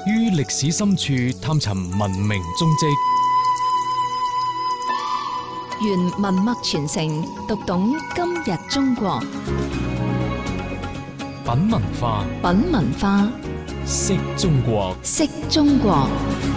於歷史深處探尋文明蹤跡， 原文脈傳承，讀懂今日中國。 品文化， 品文化， 識中國， 識中國。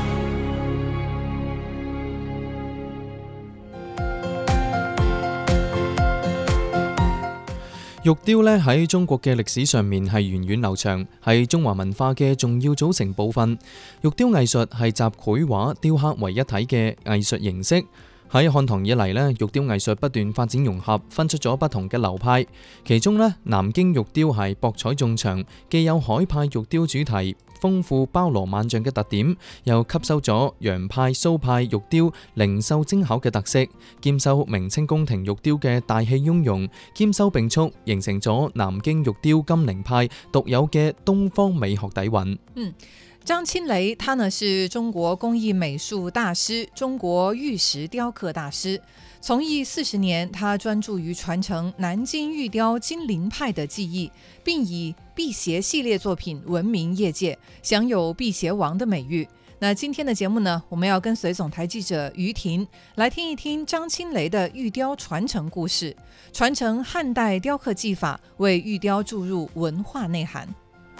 玉雕咧喺中國嘅歷史上面係源遠流長，係中華文化嘅重要組成部分。玉雕藝術係集繪畫、雕刻為一體嘅藝術形式。喺漢唐以嚟咧，玉雕藝術不斷發展融合，分出咗不同嘅流派。其中咧，南京玉雕係博采眾長，既有海派玉雕主題豐富包羅萬象嘅特點，又吸收咗楊派、蘇派玉雕靈秀精巧嘅特色，兼收明清宮廷玉雕嘅大氣雍容，兼收並蓄，形成咗南京玉雕金陵派獨有嘅東方美學底蘊。 張欽雷他呢是中國工藝美術大師，中國玉石雕刻大師，從藝40年，他專注於傳承南京玉雕金陵派的技藝，並以辟邪系列作品聞名業界，享有辟邪王的美譽。那今天的節目呢，我們要跟隨總台記者於婷來聽一聽張欽雷的玉雕傳承故事，傳承漢代雕刻技法，為玉雕注入文化內涵。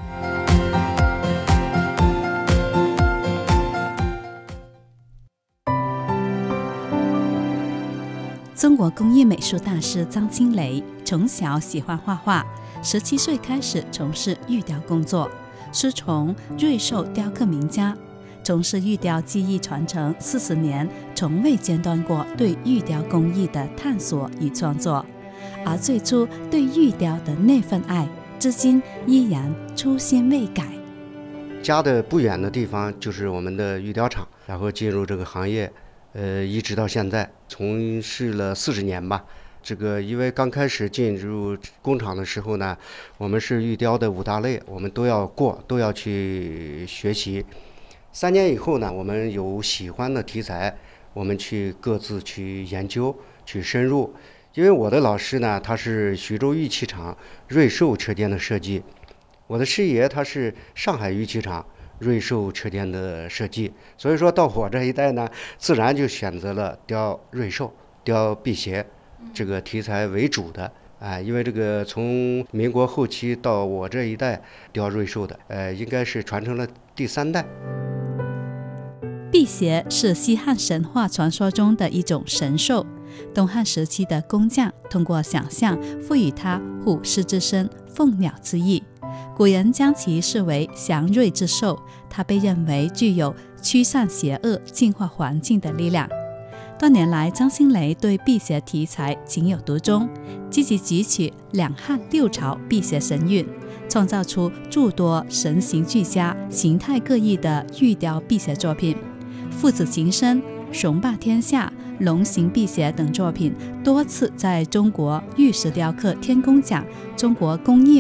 中國工藝美術大師張欽雷從小喜歡畫畫，17歲開始從事玉雕工作，師從瑞獸雕刻名家，從事玉雕技藝傳承40年，從未間斷過對玉雕工藝的探索與創作。而最初對玉雕的那份愛，至今依然初心未改。 家的不遠的地方就是我們的玉雕廠，然後進入這個行業。一直到現在從事了40年吧。這個因為剛開始進入工廠的時候呢，我們是玉雕的5大類，我們都要去學習。3年以後呢，我們有喜歡的題材，我們去各自去研究，去深入。因為我的老師呢，他是徐州玉器廠瑞獸車間的設計，我的師爺他是上海玉器廠瑞獸車間的設計，所以說到我這一代呢，自然就選擇了雕瑞獸、雕辟邪這個題材為主的。因為這個從民國後期到我這一代雕瑞獸的，應該是傳承了第3代。 辟邪是西漢神話傳說中的一種神獸，東漢時期的工匠通過想象賦予它虎獅之身、鳳鳥之意。古人將其視為祥瑞之獸，它被認為具有驅散邪惡、淨化環境的力量。多年來，張欽雷對辟邪題材情有獨鍾，積極汲取兩漢6朝辟邪神韻，創造出諸多神形俱佳、形態各異的玉雕辟邪作品。父子情深、雄霸天下、龍形辟邪等作品多次在中國玉石雕刻天工獎、中國工藝